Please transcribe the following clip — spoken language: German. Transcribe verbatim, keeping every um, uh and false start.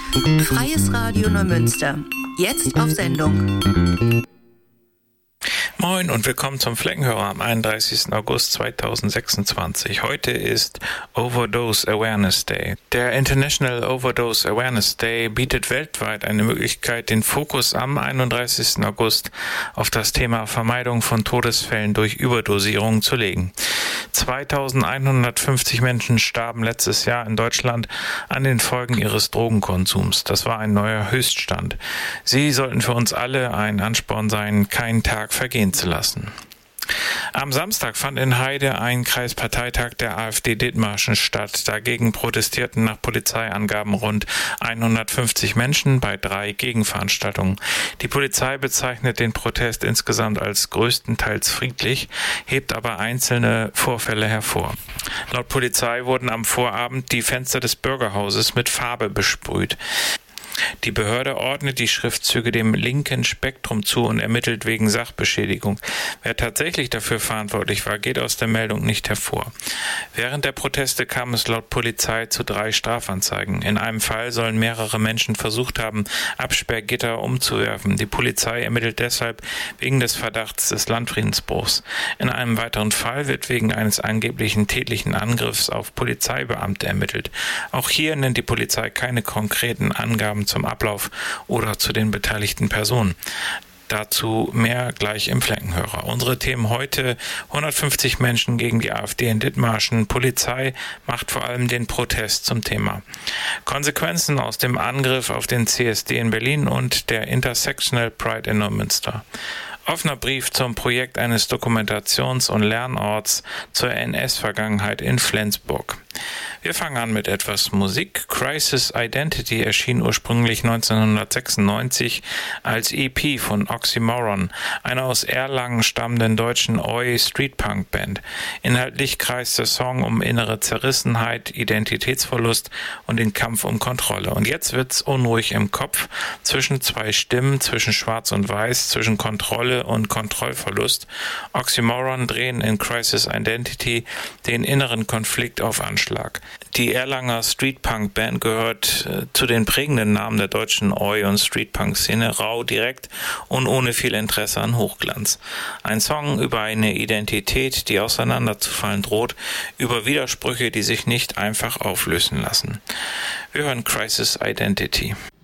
Freies Radio Neumünster. Jetzt auf Sendung. Moin und willkommen zum Fleckenhörer am einunddreißigsten August zweitausendsechsundzwanzig. Heute ist Overdose Awareness Day. Der International Overdose Awareness Day bietet weltweit eine Möglichkeit, den Fokus am einunddreißigsten August auf das Thema Vermeidung von Todesfällen durch Überdosierung zu legen. zweitausendeinhundertfünfzig Menschen starben letztes Jahr in Deutschland an den Folgen ihres Drogenkonsums. Das war ein neuer Höchststand. Sie sollten für uns alle ein Ansporn sein, keinen Tag vergehen zu lassen. Am Samstag fand in Heide ein Kreisparteitag der AfD Dithmarschen statt. Dagegen protestierten nach Polizeiangaben rund hundertfünfzig Menschen bei drei Gegenveranstaltungen. Die Polizei bezeichnet den Protest insgesamt als größtenteils friedlich, hebt aber einzelne Vorfälle hervor. Laut Polizei wurden am Vorabend die Fenster des Bürgerhauses mit Farbe besprüht. Die Behörde ordnet die Schriftzüge dem linken Spektrum zu und ermittelt wegen Sachbeschädigung. Wer tatsächlich dafür verantwortlich war, geht aus der Meldung nicht hervor. Während der Proteste kam es laut Polizei zu drei Strafanzeigen. In einem Fall sollen mehrere Menschen versucht haben, Absperrgitter umzuwerfen. Die Polizei ermittelt deshalb wegen des Verdachts des Landfriedensbruchs. In einem weiteren Fall wird wegen eines angeblichen tätlichen Angriffs auf Polizeibeamte ermittelt. Auch hier nennt die Polizei keine konkreten Angaben zum Ablauf oder zu den beteiligten Personen. Dazu mehr gleich im Fleckenhörer. Unsere Themen heute: hundertfünfzig Menschen gegen die AfD in Dithmarschen. Polizei macht vor allem den Protest zum Thema. Konsequenzen aus dem Angriff auf den C S D in Berlin und der Intersectional Pride in Neumünster. Offener Brief zum Projekt eines Dokumentations- und Lernorts zur N S-Vergangenheit in Flensburg. Wir fangen an mit etwas Musik. Crisis Identity erschien ursprünglich neunzehnhundertsechsundneunzig als E P von Oxymoron, einer aus Erlangen stammenden deutschen Oi Streetpunk Band. Inhaltlich kreist der Song um innere Zerrissenheit, Identitätsverlust und den Kampf um Kontrolle. Und jetzt wird's unruhig im Kopf, zwischen zwei Stimmen, zwischen Schwarz und Weiß, zwischen Kontrolle und Kontrollverlust. Oxymoron drehen in Crisis Identity den inneren Konflikt auf Anschlag. Die Erlanger Streetpunk-Band gehört äh, zu den prägenden Namen der deutschen Oi- und Streetpunk-Szene, rau, direkt und ohne viel Interesse an Hochglanz. Ein Song über eine Identität, die auseinanderzufallen droht, über Widersprüche, die sich nicht einfach auflösen lassen. Wir hören Crisis Identity.